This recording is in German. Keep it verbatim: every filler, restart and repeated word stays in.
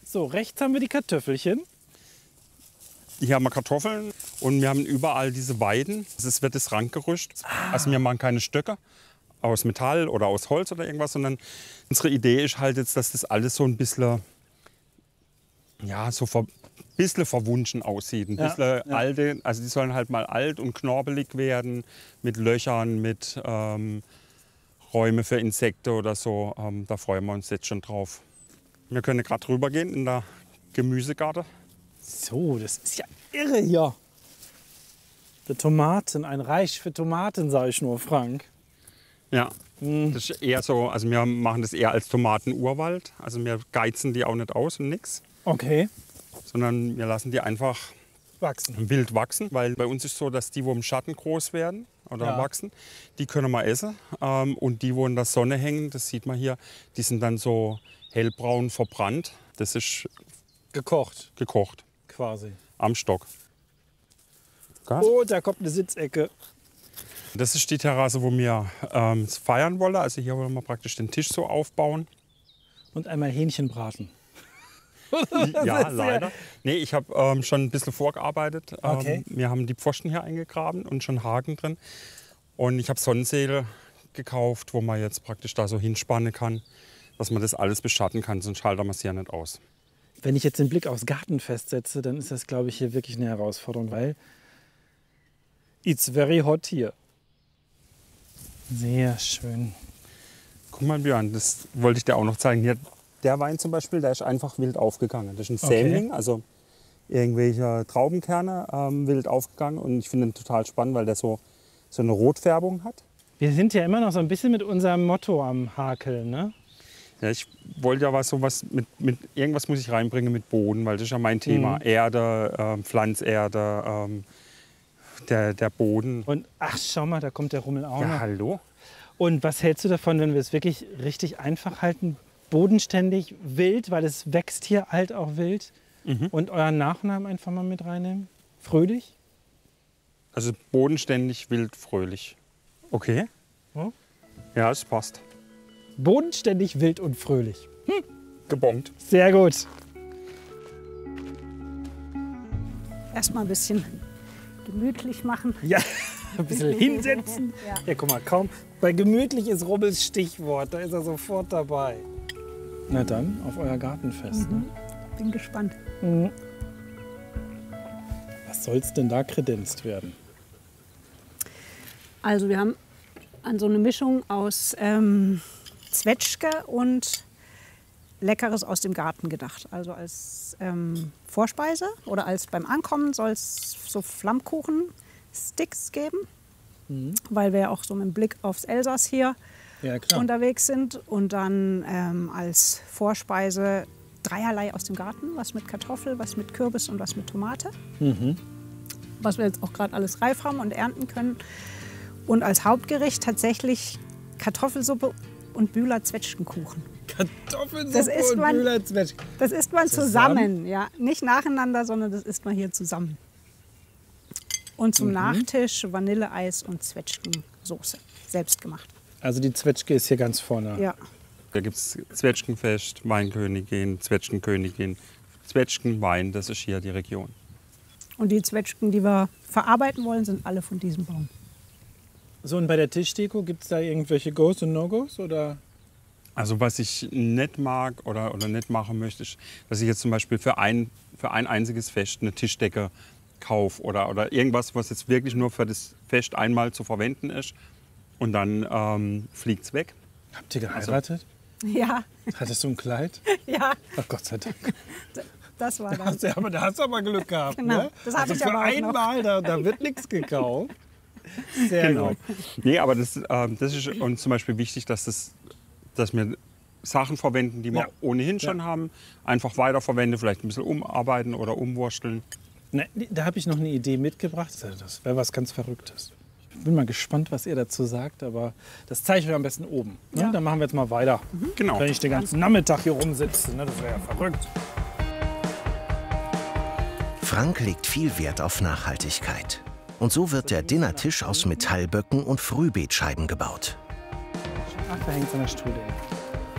So, rechts haben wir die Kartoffelchen. Hier haben wir Kartoffeln und wir haben überall diese Weiden. Es wird das Ranggerüst. Ah. Also wir machen keine Stöcke aus Metall oder aus Holz oder irgendwas, sondern unsere Idee ist halt jetzt, dass das alles so ein bisschen, ja, so ein bisschen verwunschen aussieht. Ein Ja, bisschen ja. alte, also die sollen halt mal alt und knorbelig werden, mit Löchern, mit ähm, Räume für Insekten oder so. Ähm, da freuen wir uns jetzt schon drauf. Wir können gerade rübergehen in der Gemüsegarten. So, das ist ja irre hier. Die Tomaten, ein Reich für Tomaten, sage ich nur, Frank. Ja, das ist eher so, also wir machen das eher als Tomatenurwald. Also wir geizen die auch nicht aus und nix, Okay, sondern wir lassen die einfach wachsen. wild wachsen. Weil bei uns ist so, dass die, wo im Schatten groß werden oder Ja. wachsen, die können wir essen. Ähm, und die, wo in der Sonne hängen, das sieht man hier, die sind dann so hellbraun verbrannt. Das ist Gekocht, gekocht quasi. am Stock. Gell? Oh, da kommt eine Sitzecke. Das ist die Terrasse, wo wir ähm, feiern wollen. Also hier wollen wir praktisch den Tisch so aufbauen. Und einmal Hähnchen braten. Ja, leider. Nee, ich habe ähm, schon ein bisschen vorgearbeitet. Ähm, Okay. Wir haben die Pfosten hier eingegraben und schon Haken drin. Und ich habe Sonnensäle gekauft, wo man jetzt praktisch da so hinspannen kann, dass man das alles beschatten kann, sonst halten wir es ja nicht aus. Wenn ich jetzt den Blick aufs Gartenfest setze, dann ist das, glaube ich, hier wirklich eine Herausforderung, weil it's very hot hier. Sehr schön. Guck mal, Björn, das wollte ich dir auch noch zeigen. Hier, der Wein zum Beispiel, der ist einfach wild aufgegangen. Das ist ein Okay. Sämling, also irgendwelche Traubenkerne ähm, wild aufgegangen. Und ich finde ihn total spannend, weil der so, so eine Rotfärbung hat. Wir sind ja immer noch so ein bisschen mit unserem Motto am Hakeln, ne? Ja, ich wollte ja was, sowas mit, mit irgendwas muss ich reinbringen mit Boden, weil das ist ja mein Thema. Erde, ähm, Pflanzerde, ähm, der, der Boden. Und ach, schau mal, da kommt der Rummel auch Ja, noch. hallo? Und was hältst du davon, wenn wir es wirklich richtig einfach halten? Bodenständig, wild, weil es wächst hier halt auch wild. Mhm. Und euren Nachnamen einfach mal mit reinnehmen? Fröhlich? Also bodenständig, wild, fröhlich. Okay. Ja. Ja, es passt. Bodenständig, wild und fröhlich. Gebongt. Sehr gut. Erstmal ein bisschen gemütlich machen. Ja, ein bisschen hinsetzen. Ja. Ja, guck mal, kaum. Bei gemütlich ist Rubbels Stichwort, da ist er sofort dabei. Na dann, auf euer Gartenfest. Ne? Bin gespannt. Mhm. Was soll's denn da kredenzt werden? Also wir haben an so eine Mischung aus ähm, Zwetschge und Leckeres aus dem Garten gedacht. Also als ähm, Vorspeise oder als beim Ankommen soll es so Flammkuchen-Sticks geben, weil wir ja auch so mit dem Blick aufs Elsass hier Ja, klar. unterwegs sind. Und dann ähm, als Vorspeise dreierlei aus dem Garten, was mit Kartoffel, was mit Kürbis und was mit Tomate. Was wir jetzt auch gerade alles reif haben und ernten können. Und als Hauptgericht tatsächlich Kartoffelsuppe und Bühler Zwetschgenkuchen. Kartoffelsuppe Das isst und man- Bühlerzwetschgen. Das isst man Zusammen? zusammen, ja. Nicht nacheinander, sondern das isst man hier zusammen. Und zum Nachtisch Vanilleeis und Zwetschgensoße, selbst gemacht. Also die Zwetschge ist hier ganz vorne. Ja. Da gibt es Zwetschgenfest, Weinkönigin, Zwetschgenkönigin, Zwetschgenwein, das ist hier die Region. Und die Zwetschgen, die wir verarbeiten wollen, sind alle von diesem Baum. So, und bei der Tischdeko gibt es da irgendwelche Goes und No-Goes? Oder? Also was ich nicht mag oder, oder nicht machen möchte, ist, dass ich jetzt zum Beispiel für ein, für ein einziges Fest eine Tischdecke kaufe oder, oder irgendwas, was jetzt wirklich nur für das Fest einmal zu verwenden ist und dann ähm, fliegt es weg. Habt ihr geheiratet? Ja, Hattest du ein Kleid? ja, Ach Gott sei Dank. das war das. Hast du, aber da hast du aber Glück gehabt. Genau, Ne? das hatte also ich für aber auch noch. einmal, da, da wird nichts gekauft. Sehr Genau. gut. Nee, aber das, ähm, das ist uns zum Beispiel wichtig, dass, das, dass wir Sachen verwenden, die wir Ja. ohnehin schon Ja. haben, einfach weiterverwenden, vielleicht ein bisschen umarbeiten oder umwursteln. Ne, da habe ich noch eine Idee mitgebracht. Das wäre was ganz Verrücktes. Ich bin mal gespannt, was ihr dazu sagt, aber das zeige ich euch am besten oben. Ne? Ja. Dann machen wir jetzt mal weiter. Genau. Wenn ich den ganzen Nachmittag hier rumsitze, ne? Das wäre ja verrückt. Frank legt viel Wert auf Nachhaltigkeit. Und so wird der Dinnertisch aus Metallböcken und Frühbeetscheiben gebaut. Ach, da hängt so eine Studie.